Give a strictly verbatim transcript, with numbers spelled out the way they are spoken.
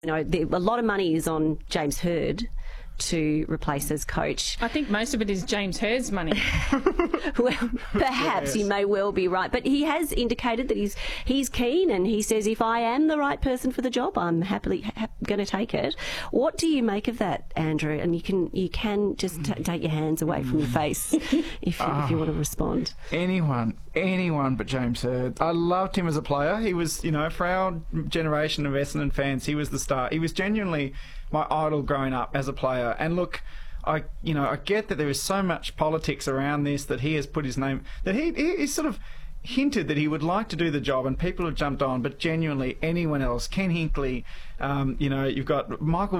You know, the, a lot of money is on James Hird to replace as coach. I think most of it is James Hird's money. Well, perhaps Yes. you may well be right, but he has indicated that he's he's keen, and he says, if I am the right person for the job, I'm happily ha- going to take it. What do you make of that, Andrew? And you can you can just t- take your hands away from your face if you, if you want to respond. Anyone, anyone but James Hird. I loved him as a player. He was, you know, for our generation of Essendon fans, he was the star. He was genuinely my idol growing up as a player. And look, I, you know, I get that there is so much politics around this, that he has put his name, that he, he, he sort of hinted that he would like to do the job, and people have jumped on. But genuinely, anyone else, Ken Hinkley, um, you know, you've got Michael